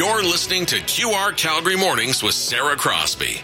You're listening to QR Calgary Mornings with Sarah Crosby.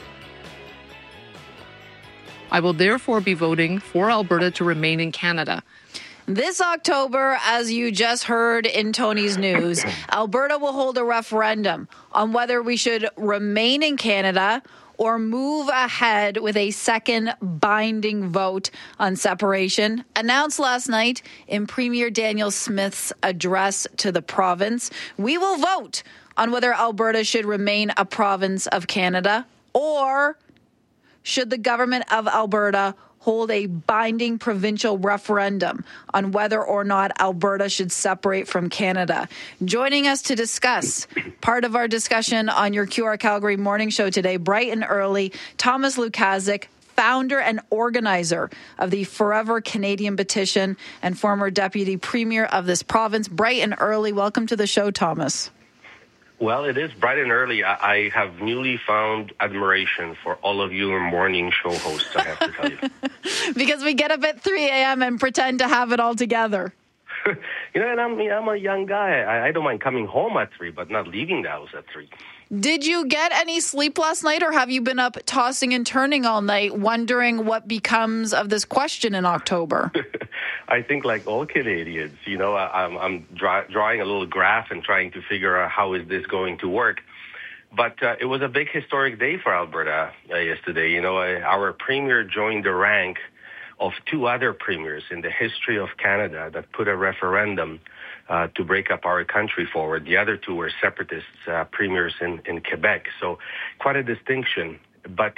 I will therefore be voting for Alberta to remain in Canada. This October, as you just heard in Tony's news, Alberta will hold a referendum on whether we should remain in Canada or move ahead with a second binding vote on separation, announced last night in Premier Danielle Smith's address to the province. We will vote on whether Alberta should remain a province of Canada, or should the government of Alberta hold a binding provincial referendum on whether or not Alberta should separate from Canada. Joining us to discuss part of our discussion on your QR Calgary morning show today, bright and early, Thomas Lukaszuk, founder and organizer of the Forever Canadian Petition and former deputy premier of this province. Bright and early, welcome to the show, Thomas. Well, it is bright and early. I have newly found admiration for all of you morning show hosts, I have to tell you. Because we get up at 3 a.m. and pretend to have it all together. And I'm a young guy. I don't mind coming home at 3, but not leaving the house at 3. Did you get any sleep last night, or have you been up tossing and turning all night, wondering what becomes of this question in October? I think like all Canadians, I'm drawing a little graph and trying to figure out how is this going to work. But it was a big historic day for Alberta yesterday. Our premier joined the rank of 2 other premiers in the history of Canada that put a referendum to break up our country forward. The other 2 were separatist premiers in Quebec. So quite a distinction. But,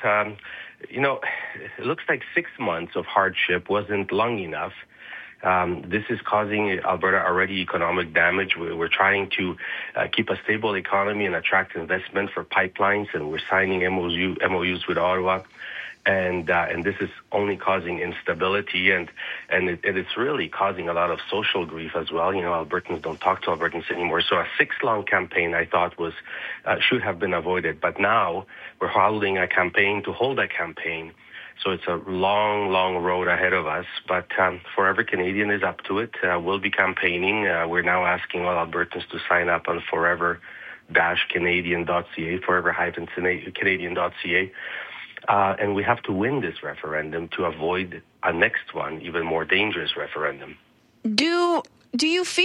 it looks like 6 months of hardship wasn't long enough. This is causing Alberta already economic damage. We're trying to keep a stable economy and attract investment for pipelines, and we're signing MOUs with Ottawa. And this is only causing instability, and it's really causing a lot of social grief as well. Albertans don't talk to Albertans anymore. So a 6-long campaign, I thought, should have been avoided. But now we're holding a campaign to hold a campaign. So it's a long, long road ahead of us. But Forever Canadian is up to it. We'll be campaigning. We're now asking all Albertans to sign up on forever-canadian.ca, forever-canadian.ca. And we have to win this referendum to avoid a next one, even more dangerous referendum. Do you feel